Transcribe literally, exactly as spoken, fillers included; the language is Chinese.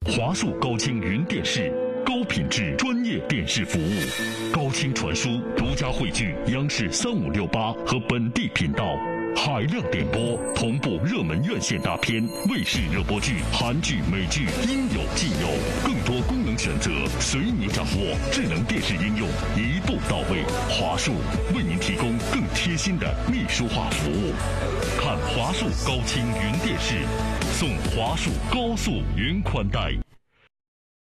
华数高清云电视，高品质专业电视服务。高清传输独家汇聚央视三五六八和本地频道，海量点播同步热门院线大片、卫视热播剧、韩剧、美剧，应有尽有。更多功能选择随你掌握，智能电视应用一步到位。华数为您提供更贴心的秘书化服务。看华数高清云电视，送华数高速云宽带。